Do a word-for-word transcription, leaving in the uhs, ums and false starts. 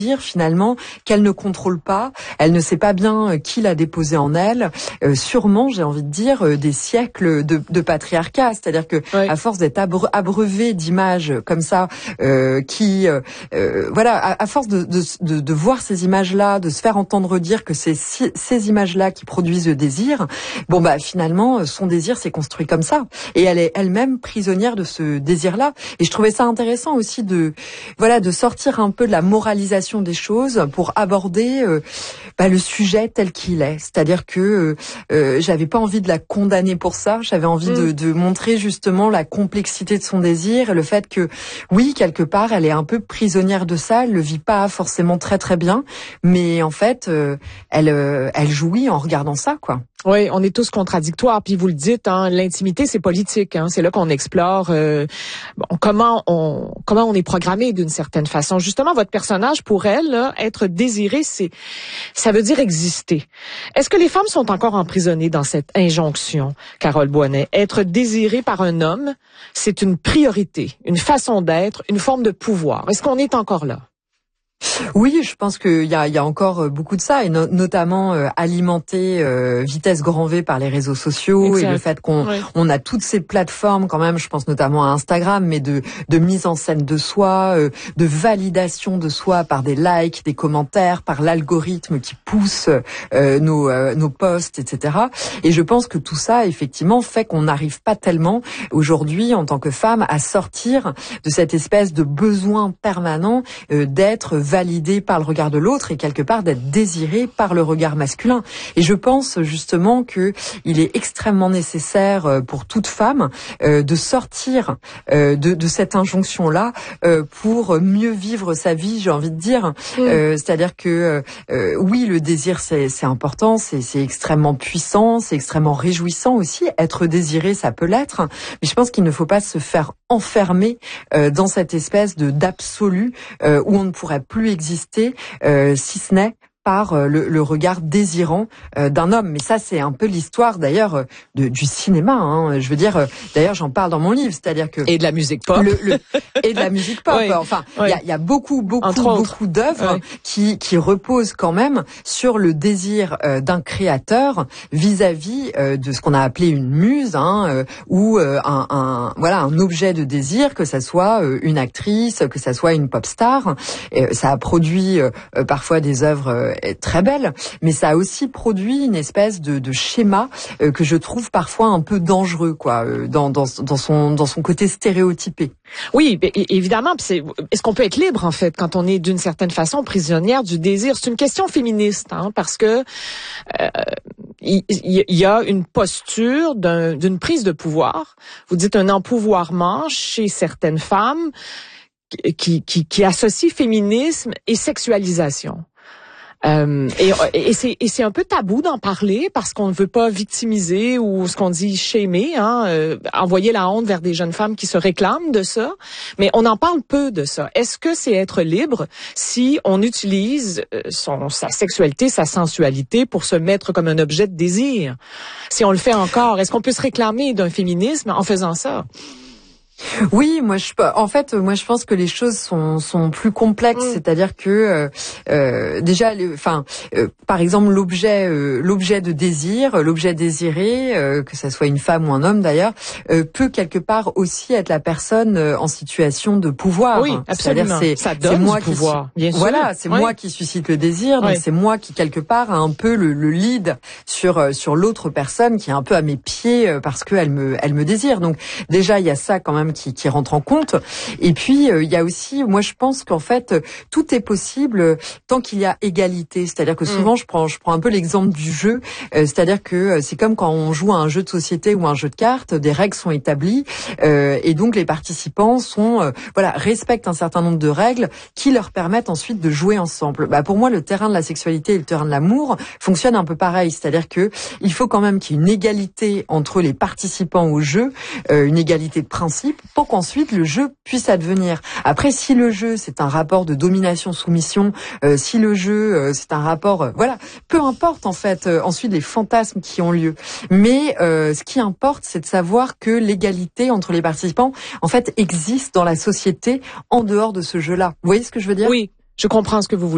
finalement qu'elle ne contrôle pas, elle ne sait pas bien qui l'a déposé en elle, euh, sûrement j'ai envie de dire euh, des siècles de, de patriarcat, c'est-à-dire que oui. à force d'être abreu, abreuvé d'images comme ça, euh, qui euh, euh, voilà, à, à force de, de, de, de voir ces images-là, de se faire entendre dire que c'est si, ces images-là qui produisent le désir, bon bah finalement son désir s'est construit comme ça, et elle est elle-même prisonnière de ce désir-là. Et je trouvais ça intéressant aussi de voilà de sortir un peu de la moralisation des choses pour aborder euh, bah, le sujet tel qu'il est. C'est-à-dire que euh, euh, j'avais pas envie de la condamner pour ça, j'avais envie mmh. de, de montrer justement la complexité de son désir et le fait que, oui, quelque part, elle est un peu prisonnière de ça, elle le vit pas forcément très très bien, mais en fait, euh, elle, euh, elle jouit en regardant ça, quoi. Oui, on est tous contradictoires. Puis vous le dites, hein, l'intimité, c'est politique. Hein, c'est là qu'on explore euh, bon, comment on comment on est programmé d'une certaine façon. Justement, votre personnage, pour elle, là, être désiré, c'est ça veut dire exister. Est-ce que les femmes sont encore emprisonnées dans cette injonction, Carole Boinet? Être désiré par un homme, c'est une priorité, une façon d'être, une forme de pouvoir. Est-ce qu'on est encore là? Oui, je pense qu'il y a, il y a encore beaucoup de ça, et no- notamment euh, alimenté euh, vitesse grand V par les réseaux sociaux, exact. Et le fait qu'on oui. on a toutes ces plateformes quand même, je pense notamment à Instagram, mais de, de mise en scène de soi, euh, de validation de soi par des likes, des commentaires, par l'algorithme qui pousse euh, nos, euh, nos posts, et cetera. Et je pense que tout ça, effectivement, fait qu'on n'arrive pas tellement aujourd'hui, en tant que femme, à sortir de cette espèce de besoin permanent euh, d'être validé par le regard de l'autre et quelque part d'être désiré par le regard masculin. Et je pense justement que il est extrêmement nécessaire pour toute femme euh, de sortir euh, de, de cette injonction-là euh, pour mieux vivre sa vie, j'ai envie de dire. Mmh. Euh, c'est-à-dire que euh, oui, le désir c'est, c'est important, c'est, c'est extrêmement puissant, c'est extrêmement réjouissant aussi. Être désiré, ça peut l'être, mais je pense qu'il ne faut pas se faire enfermer euh, dans cette espèce de d'absolu euh, où on ne pourrait plus exister euh, si ce n'est par euh, le, le regard désirant euh, d'un homme. Mais ça, c'est un peu l'histoire d'ailleurs euh, de, du cinéma. Hein. Je veux dire, euh, d'ailleurs, j'en parle dans mon livre, c'est-à-dire que et de la musique pop, le, le, et de la musique pop. Oui, enfin, il oui. y, a, y a beaucoup, beaucoup, Entre beaucoup d'œuvres oui. qui qui reposent quand même sur le désir euh, d'un créateur vis-à-vis euh, de ce qu'on a appelé une muse, hein, euh, ou euh, un, un voilà un objet de désir, que ça soit euh, une actrice, que ça soit une pop star. Et ça a produit euh, parfois des œuvres euh, est très belle, mais ça a aussi produit une espèce de, de schéma euh, que je trouve parfois un peu dangereux, quoi, euh, dans, dans, dans son dans son côté stéréotypé. Oui, évidemment. C'est, est-ce qu'on peut être libre en fait quand on est d'une certaine façon prisonnière du désir? C'est une question féministe, hein, parce que euh, il, il y a une posture d'un, d'une prise de pouvoir. Vous dites un empouvoirment chez certaines femmes qui qui, qui associe féminisme et sexualisation. Euh, et, et, c'est, et c'est un peu tabou d'en parler parce qu'on ne veut pas victimiser ou ce qu'on dit shamer, hein, euh, envoyer la honte vers des jeunes femmes qui se réclament de ça. Mais on en parle peu de ça. Est-ce que c'est être libre si on utilise son, sa sexualité, sa sensualité pour se mettre comme un objet de désir? Si on le fait encore, est-ce qu'on peut se réclamer d'un féminisme en faisant ça? Oui, moi je en fait moi je pense que les choses sont sont plus complexes, mmh. c'est-à-dire que euh, euh, déjà enfin euh, par exemple l'objet euh, l'objet de désir, l'objet désiré, euh, que ça soit une femme ou un homme d'ailleurs, euh, peut quelque part aussi être la personne euh, en situation de pouvoir. Oui, absolument. C'est-à-dire c'est, ça donne c'est moi du pouvoir. Qui, bien sûr. Voilà, c'est oui. moi qui suscite le désir, donc oui. c'est moi qui quelque part a un peu le, le lead sur sur l'autre personne qui est un peu à mes pieds parce que elle me elle me désire. Donc déjà il y a ça quand même qui, qui rentre en compte. Et puis, il euh, y a aussi, moi je pense qu'en fait, tout est possible euh, tant qu'il y a égalité. C'est-à-dire que souvent, mmh. je prends je prends un peu l'exemple du jeu. Euh, c'est-à-dire que euh, c'est comme quand on joue à un jeu de société ou un jeu de cartes, des règles sont établies euh, et donc les participants sont, euh, voilà, respectent un certain nombre de règles qui leur permettent ensuite de jouer ensemble. Bah, pour moi, le terrain de la sexualité et le terrain de l'amour fonctionnent un peu pareil. C'est-à-dire que il faut quand même qu'il y ait une égalité entre les participants au jeu, euh, une égalité de principe, pour qu'on ensuite le jeu puisse advenir. Après, si le jeu c'est un rapport de domination-soumission, euh, si le jeu euh, c'est un rapport, euh, voilà, peu importe en fait euh, ensuite les fantasmes qui ont lieu. Mais euh, ce qui importe, c'est de savoir que l'égalité entre les participants en fait existe dans la société en dehors de ce jeu-là. Vous voyez ce que je veux dire? Oui, je comprends ce que vous voulez.